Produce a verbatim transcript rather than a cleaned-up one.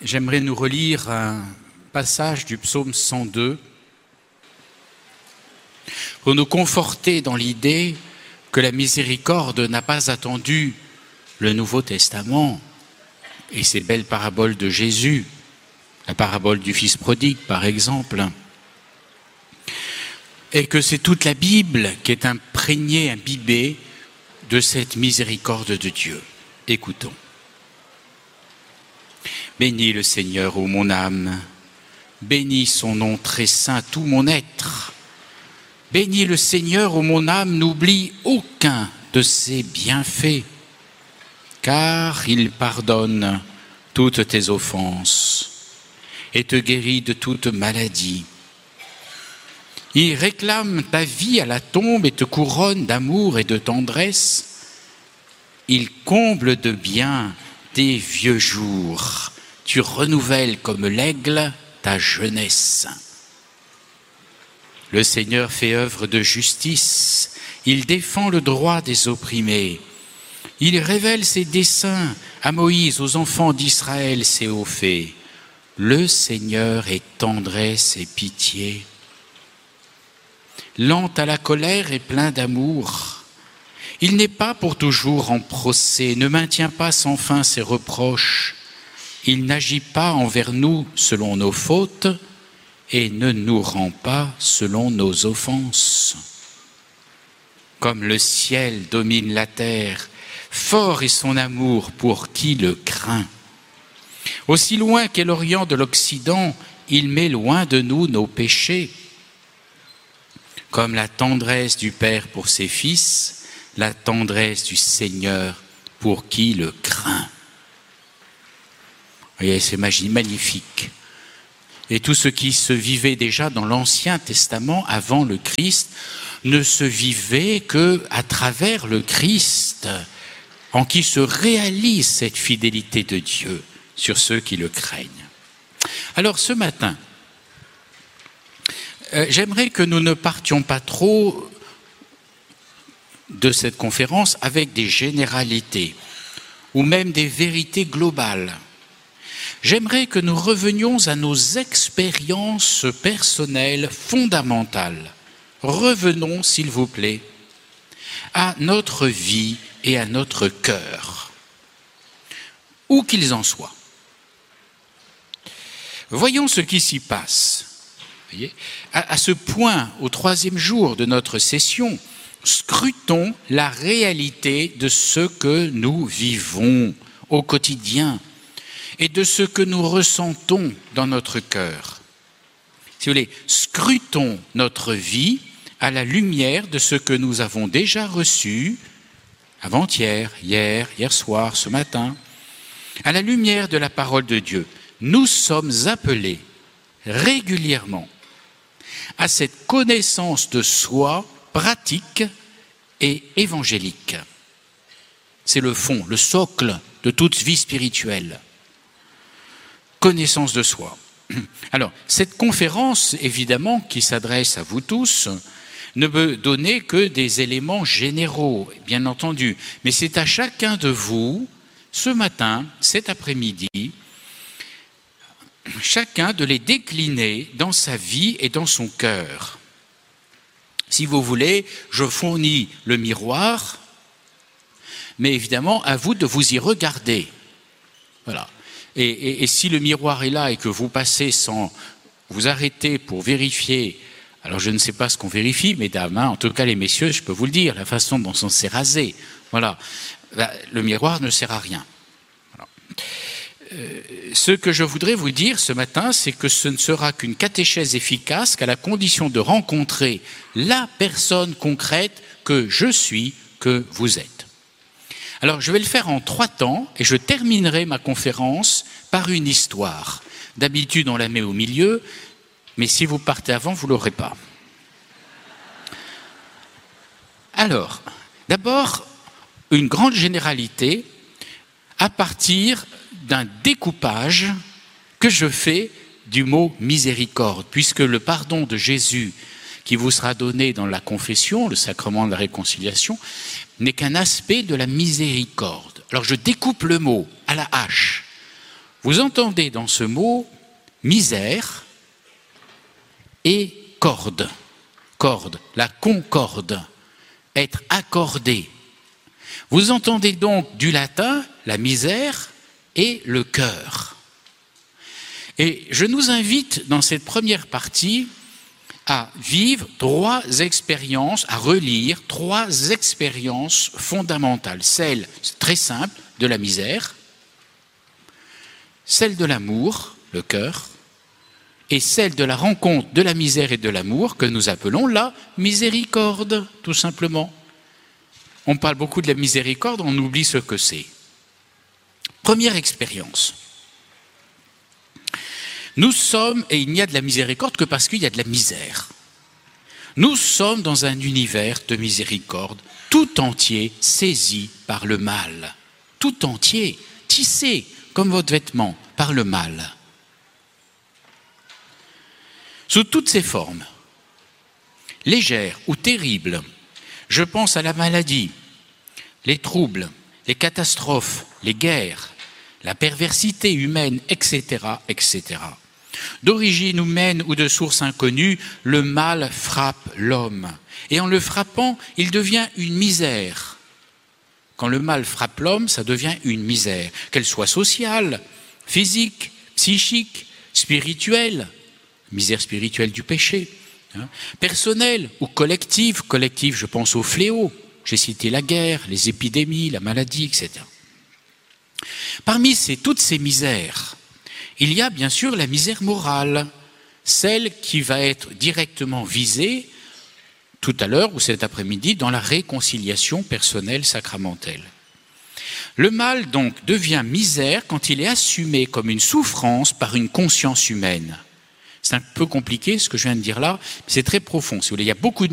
j'aimerais nous relire un passage du psaume cent deux pour nous conforter dans l'idée que la miséricorde n'a pas attendu le Nouveau Testament et ces belles paraboles de Jésus, la parabole du Fils prodigue par exemple, et que c'est toute la Bible qui est imprégnée, imbibée de cette miséricorde de Dieu. Écoutons. Bénis le Seigneur, ô mon âme, bénis son nom très saint, tout mon être. Bénis le Seigneur, ô mon âme, n'oublie aucun de ses bienfaits, car il pardonne toutes tes offenses et te guérit de toute maladie. Il réclame ta vie à la tombe et te couronne d'amour et de tendresse. Il comble de bien tes vieux jours. Tu renouvelles comme l'aigle ta jeunesse. Le Seigneur fait œuvre de justice. Il défend le droit des opprimés. Il révèle ses desseins à Moïse, aux enfants d'Israël, ses hauts faits. Le Seigneur est tendresse et pitié. Lent à la colère et plein d'amour. Il n'est pas pour toujours en procès, ne maintient pas sans fin ses reproches. Il n'agit pas envers nous selon nos fautes et ne nous rend pas selon nos offenses. Comme le ciel domine la terre, fort est son amour pour qui le craint. Aussi loin qu'est l'Orient de l'Occident, il met loin de nous nos péchés. Comme la tendresse du Père pour ses fils, la tendresse du Seigneur pour qui le craint. Vous voyez, c'est magnifique. Et tout ce qui se vivait déjà dans l'Ancien Testament, avant le Christ, ne se vivait qu'à travers le Christ, en qui se réalise cette fidélité de Dieu sur ceux qui le craignent. Alors ce matin, euh, j'aimerais que nous ne partions pas trop de cette conférence avec des généralités ou même des vérités globales. J'aimerais que nous revenions à nos expériences personnelles fondamentales. Revenons, s'il vous plaît, à notre vie et à notre cœur, où qu'ils en soient. Voyons ce qui s'y passe. Voyez, à, à ce point, au troisième jour de notre session, scrutons la réalité de ce que nous vivons au quotidien et de ce que nous ressentons dans notre cœur. Si vous voulez, scrutons notre vie à la lumière de ce que nous avons déjà reçu avant-hier, hier, hier soir, ce matin, à la lumière de la parole de Dieu. Nous sommes appelés régulièrement à cette connaissance de soi pratique et évangélique. C'est le fond, le socle de toute vie spirituelle. Connaissance de soi. Alors, cette conférence, évidemment, qui s'adresse à vous tous, ne peut donner que des éléments généraux, bien entendu. Mais c'est à chacun de vous, ce matin, cet après-midi, chacun de les décliner dans sa vie et dans son cœur. Si vous voulez, je fournis le miroir, mais évidemment, à vous de vous y regarder. Voilà. Et, et, et si le miroir est là et que vous passez sans vous arrêter pour vérifier, alors je ne sais pas ce qu'on vérifie, mesdames, hein, en tout cas les messieurs, je peux vous le dire, la façon dont on s'est rasé, voilà, le miroir ne sert à rien. Voilà. Euh, ce que je voudrais vous dire ce matin, c'est que ce ne sera qu'une catéchèse efficace qu'à la condition de rencontrer la personne concrète que je suis, que vous êtes. Alors, je vais le faire en trois temps et je terminerai ma conférence par une histoire. D'habitude, on la met au milieu, mais si vous partez avant, vous ne l'aurez pas. Alors, d'abord, une grande généralité à partir d'un découpage que je fais du mot miséricorde, puisque le pardon de Jésus qui vous sera donné dans la confession, le sacrement de la réconciliation, n'est qu'un aspect de la miséricorde. Alors je découpe le mot à la hache Vous entendez dans ce mot misère et corde. Corde, la concorde, être accordé. Vous entendez donc du latin la misère et le cœur. Et je nous invite dans cette première partie à vivre trois expériences, à relire trois expériences fondamentales. Celle, très simple, de la misère, celle de l'amour, le cœur, et celle de la rencontre de la misère et de l'amour que nous appelons la miséricorde, tout simplement. On parle beaucoup de la miséricorde, on oublie ce que c'est. Première expérience. Nous sommes, et il n'y a de la miséricorde que parce qu'il y a de la misère. Nous sommes dans un univers de miséricorde, tout entier saisi par le mal. Tout entier, tissé comme votre vêtement par le mal. Sous toutes ses formes, légères ou terribles, je pense à la maladie, les troubles, les catastrophes, les guerres, la perversité humaine, et cetera, et cetera. D'origine humaine ou de source inconnue, le mal frappe l'homme. Et en le frappant, il devient une misère. Quand le mal frappe l'homme, ça devient une misère, qu'elle soit sociale, physique, psychique, spirituelle, misère spirituelle du péché, hein, personnelle ou collective. Collective, je pense aux fléaux. J'ai cité la guerre, les épidémies, la maladie, et cetera. Parmi ces, toutes ces misères, il y a bien sûr la misère morale, celle qui va être directement visée tout à l'heure ou cet après-midi dans la réconciliation personnelle sacramentelle. Le mal donc devient misère quand il est assumé comme une souffrance par une conscience humaine. C'est un peu compliqué ce que je viens de dire là, mais c'est très profond. Si vous voulez, il y a beaucoup de